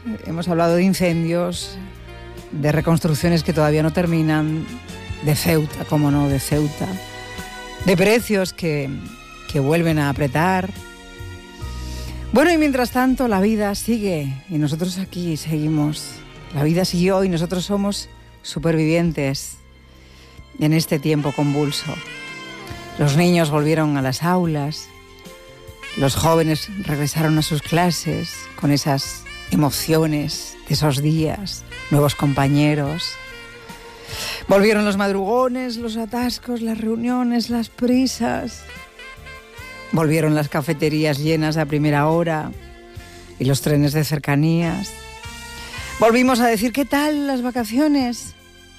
hemos hablado de incendios, de reconstrucciones que todavía no terminan, de Ceuta, cómo no, de Ceuta, de precios que vuelven a apretar. Bueno, y mientras tanto la vida sigue y nosotros aquí seguimos. La vida siguió y nosotros somos supervivientes en este tiempo convulso. Los niños volvieron a las aulas, los jóvenes regresaron a sus clases con esas emociones de esos días, nuevos compañeros. Volvieron los madrugones, los atascos, las reuniones, las prisas. Volvieron las cafeterías llenas a primera hora y los trenes de cercanías. Volvimos a decir, ¿qué tal las vacaciones?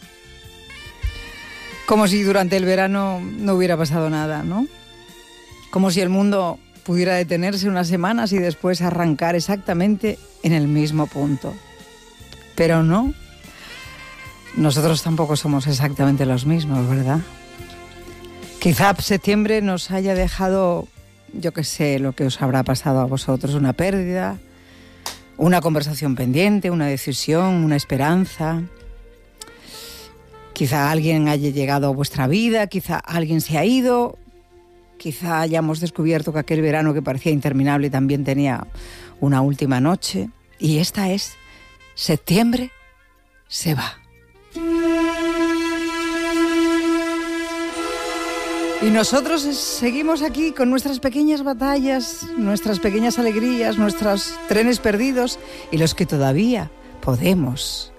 Como si durante el verano no hubiera pasado nada, ¿no? Como si el mundo pudiera detenerse unas semanas y después arrancar exactamente en el mismo punto. Pero no, nosotros tampoco somos exactamente los mismos, ¿verdad? Quizá septiembre nos haya dejado, yo qué sé, lo que os habrá pasado a vosotros, una pérdida, una conversación pendiente, una decisión, una esperanza. Quizá alguien haya llegado a vuestra vida, quizá alguien se ha ido, quizá hayamos descubierto que aquel verano que parecía interminable también tenía una última noche. Y esta es septiembre se va. Y nosotros seguimos aquí con nuestras pequeñas batallas, nuestras pequeñas alegrías, nuestros trenes perdidos y los que todavía podemos